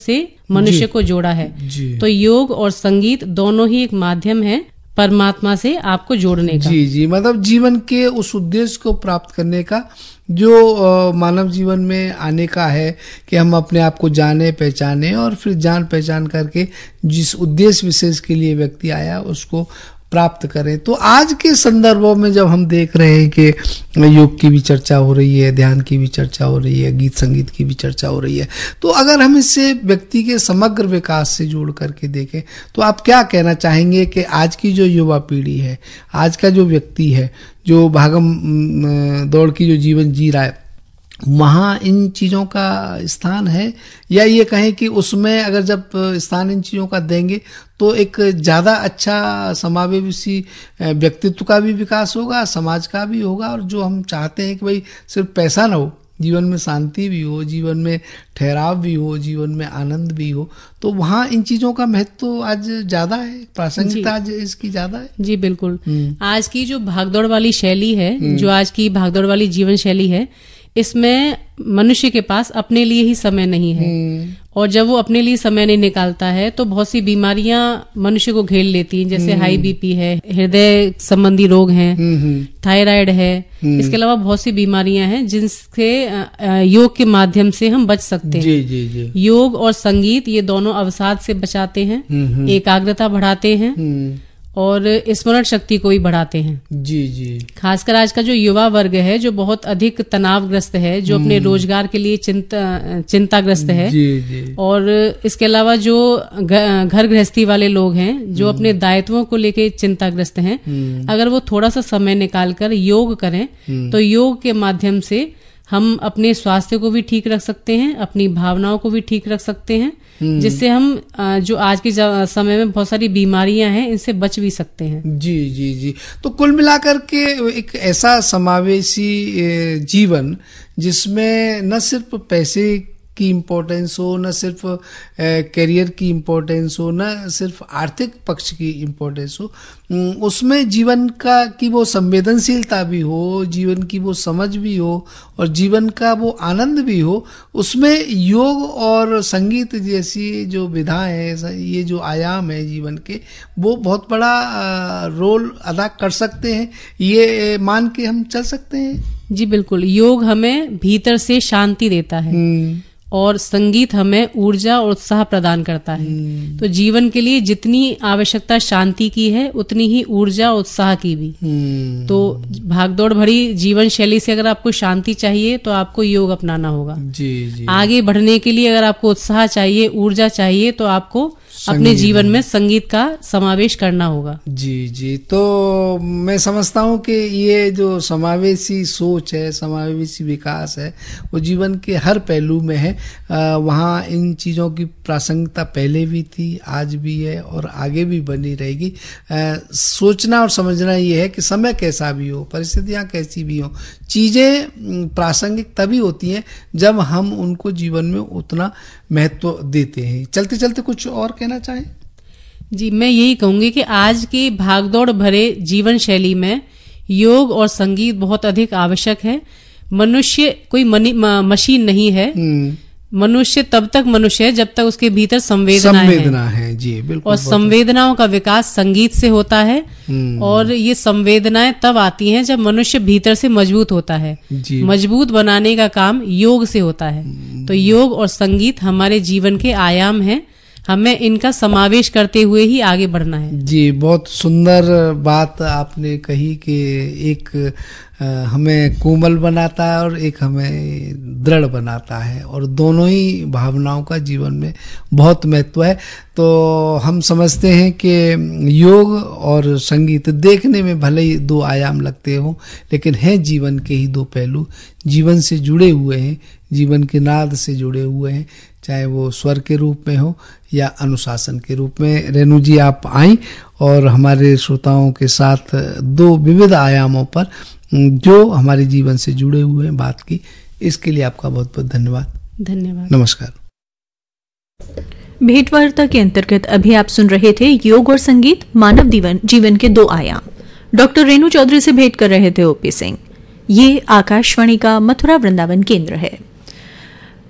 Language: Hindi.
से मनुष्य को जोड़ा है। तो योग और संगीत दोनों ही एक माध्यम है परमात्मा से आपको जोड़ने का। जी, मतलब जीवन के उस उद्देश्य को प्राप्त करने का जो मानव जीवन में आने का है कि हम अपने आप को जाने पहचाने और फिर जान पहचान करके जिस उद्देश्य विशेष के लिए व्यक्ति आया उसको प्राप्त करें। तो आज के संदर्भों में जब हम देख रहे हैं कि योग की भी चर्चा हो रही है, ध्यान की भी चर्चा हो रही है, गीत संगीत की भी चर्चा हो रही है, तो अगर हम इससे व्यक्ति के समग्र विकास से जोड़ करके देखें तो आप क्या कहना चाहेंगे कि आज की जो युवा पीढ़ी है, आज का जो व्यक्ति है, जो भागम दौड़ की जो जीवन जी रहा है, वहाँ इन चीज़ों का स्थान है, या ये कहें कि उसमें अगर जब स्थान इन चीज़ों का देंगे तो एक ज़्यादा अच्छा समावेशी व्यक्तित्व का भी विकास होगा, समाज का भी होगा, और जो हम चाहते हैं कि भाई सिर्फ पैसा ना हो, जीवन में शांति भी हो, जीवन में ठहराव भी हो, जीवन में आनंद भी हो, तो वहाँ इन चीज़ों का महत्व तो आज ज़्यादा है, प्रासंगिकता आज इसकी ज़्यादा है। जी बिल्कुल। आज की जो भागदौड़ वाली शैली है, जो आज की भागदौड़ वाली जीवन शैली है, इसमें मनुष्य के पास अपने लिए ही समय नहीं है, और जब वो अपने लिए समय नहीं निकालता है तो बहुत सी बीमारियां मनुष्य को घेर लेती हैं, जैसे हाई बीपी है, हृदय संबंधी रोग हैं, थायराइड है, इसके अलावा बहुत सी बीमारियां हैं जिनसे योग के माध्यम से हम बच सकते हैं। जी। योग और संगीत ये दोनों अवसाद से बचाते हैं, एकाग्रता बढ़ाते हैं और स्मरण शक्ति को भी बढ़ाते हैं। जी। खासकर आज का जो युवा वर्ग है, जो बहुत अधिक तनावग्रस्त है, जो अपने रोजगार के लिए चिंताग्रस्त है, जी। और इसके अलावा जो घर गृहस्थी वाले लोग हैं, जो अपने दायित्वों को लेके चिंताग्रस्त हैं, अगर वो थोड़ा सा समय निकालकर योग करें तो योग के माध्यम से हम अपने स्वास्थ्य को भी ठीक रख सकते हैं, अपनी भावनाओं को भी ठीक रख सकते हैं, जिससे हम जो आज के समय में बहुत सारी बीमारियां हैं इनसे बच भी सकते हैं। जी। तो कुल मिलाकर के एक ऐसा समावेशी जीवन जिसमें न सिर्फ पैसे की इम्पोर्टेंस हो, न सिर्फ करियर की इम्पोर्टेंस हो, न सिर्फ आर्थिक पक्ष की इम्पोर्टेंस हो, उसमें जीवन का की वो संवेदनशीलता भी हो, जीवन की वो समझ भी हो और जीवन का वो आनंद भी हो, उसमें योग और संगीत जैसी जो विधाएं हैं, ये जो आयाम है जीवन के, वो बहुत बड़ा रोल अदा कर सकते हैं, ये मान के हम चल सकते हैं। जी बिल्कुल। योग हमें भीतर से शांति देता है और संगीत हमें ऊर्जा और उत्साह प्रदान करता है। तो जीवन के लिए जितनी आवश्यकता शांति की है उतनी ही ऊर्जा और उत्साह की भी। तो भागदौड़ भरी जीवन शैली से अगर आपको शांति चाहिए तो आपको योग अपनाना होगा। जी। आगे बढ़ने के लिए अगर आपको उत्साह चाहिए, ऊर्जा चाहिए, तो आपको अपने जीवन में संगीत का समावेश करना होगा। जी। तो मैं समझता हूँ कि ये जो समावेशी सोच है, समावेशी विकास है, वो जीवन के हर पहलू में है। वहाँ इन चीज़ों की प्रासंगिकता पहले भी थी, आज भी है और आगे भी बनी रहेगी। सोचना और समझना ये है कि समय कैसा भी हो, परिस्थितियाँ कैसी भी हो, चीज़ें प्रासंगिक तभी होती हैं जब हम उनको जीवन में उतना महत्व देते हैं। चलते चलते कुछ और कहना चाहें? जी, मैं यही कहूंगी कि आज के भागदौड़ भरे जीवन शैली में योग और संगीत बहुत अधिक आवश्यक है। मनुष्य कोई मशीन नहीं है। मनुष्य तब तक मनुष्य है जब तक उसके भीतर संवेदना है। जी बिल्कुल। और संवेदनाओं का विकास संगीत से होता है, और ये संवेदनाएं तब आती हैं जब मनुष्य भीतर से मजबूत होता है। मजबूत बनाने का काम योग से होता है। तो योग और संगीत हमारे जीवन के आयाम हैं, हमें इनका समावेश करते हुए ही आगे बढ़ना है। जी, बहुत सुंदर बात आपने कही कि एक हमें कोमल बनाता है और एक हमें दृढ़ बनाता है, और दोनों ही भावनाओं का जीवन में बहुत महत्व है। तो हम समझते हैं कि योग और संगीत देखने में भले ही दो आयाम लगते हों, लेकिन हैं जीवन के ही दो पहलू, जीवन से जुड़े हुए हैं, जीवन के नाद से जुड़े हुए हैं, चाहे वो स्वर के रूप में हो या अनुशासन के रूप में। रेणु जी, आप आईं और हमारे श्रोताओं के साथ दो विविध आयामों पर जो हमारे जीवन से जुड़े हुए हैं बात की, इसके लिए आपका बहुत बहुत धन्यवाद। धन्यवाद। नमस्कार। भेंटवार्ता के अंतर्गत अभी आप सुन रहे थे योग और संगीत, मानव जीवन के दो आयाम। डॉक्टर रेणु चौधरी से भेंट कर रहे थे ओपी सिंह। ये आकाशवाणी का मथुरा वृंदावन केंद्र है।